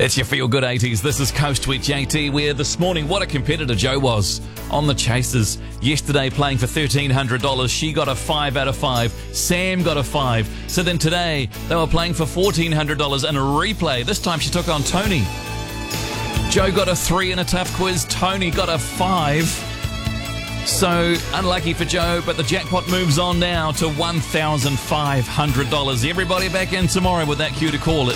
That's your Feel Good 80s. This is Coast Tweet JT, where this morning, what a competitor Joe was on the Chasers. Yesterday, playing for $1,300, she got a 5 out of 5. Sam got a 5. So then today, they were playing for $1,400 in a replay. This time, she took on Tony. Joe got a 3 in a tough quiz. Tony got a 5. So, unlucky for Joe, but the jackpot moves on now to $1,500. Everybody back in tomorrow with that cue to call it.